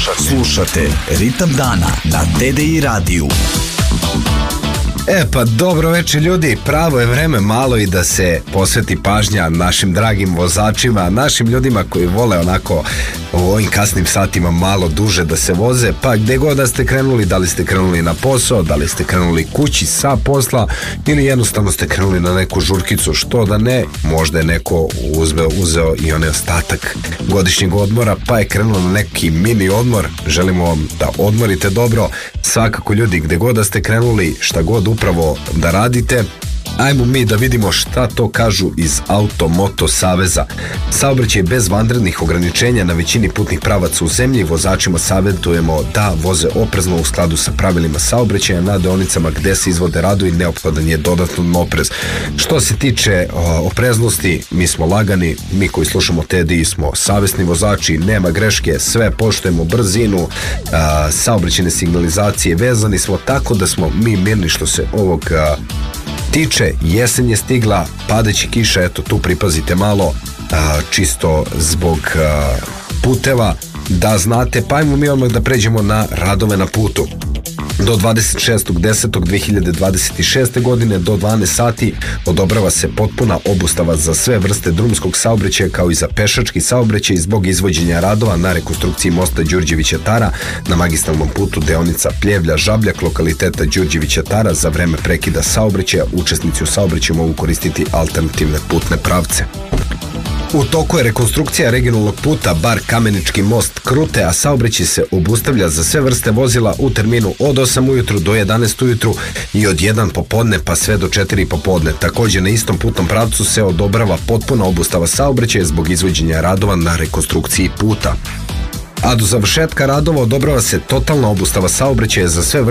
Slušate Ritam dana na TDI radiju. Pa dobro večer ljudi, pravo je vreme malo i da se posveti pažnja našim dragim vozačima, našim ljudima koji vole onako u ovim kasnim satima malo duže da se voze, pa gde god da ste krenuli, da li ste krenuli na posao, da li ste krenuli kući sa posla ili jednostavno ste krenuli na neku žurkicu, što da ne, možda je neko uzeo i onaj ostatak godišnjeg odmora pa je krenuo na neki mini odmor. Želimo vam da odmorite dobro, svakako ljudi, gde god da ste krenuli, šta god upravo da radite. Ajmo mi da vidimo šta to kažu iz Auto-Moto saveza. Saobraćaj bez vanrednih ograničenja na većini putnih pravaca u zemlji, vozačima savjetujemo da voze oprezno u skladu sa pravilima saobraćaja na deonicama gde se izvode radovi, neophodan je dodatan oprez. Što se tiče opreznosti, mi smo lagani, mi koji slušamo TDI smo savesni vozači, nema greške, sve poštujemo, brzinu, saobraćajne signalizacije, vezani smo tako da smo mi mirni što se ovog tiče. Jesen je stigla, padaće kiša, eto tu pripazite malo, čisto zbog puteva, da znate. Pa ajmo mi odmah da pređemo na radove na putu. Do 26.10.2026. godine do 12 sati odobrava se potpuna obustava za sve vrste drumskog saobraćaja kao i za pešački saobraćaj zbog izvođenja radova na rekonstrukciji mosta Đurđevića Tara na magistralnom putu deonica Pljevlja-Žabljak lokaliteta Đurđevića Tara. Za vreme prekida saobraćaja učesnici u saobraćaju mogu koristiti alternativne putne pravce. U toku je rekonstrukcija regionalnog puta Bar-Kamenički most Krute, a saobraćaj se obustavlja za sve vrste vozila u terminu od 8 ujutru do 11 ujutru i od 1 popodne pa sve do 4 popodne. Također na istom putnom pravcu se odobrava potpuna obustava saobraćaja zbog izvođenja radova na rekonstrukciji puta. A do završetka radova odobrava se totalna obustava saobraćaja za sve vrste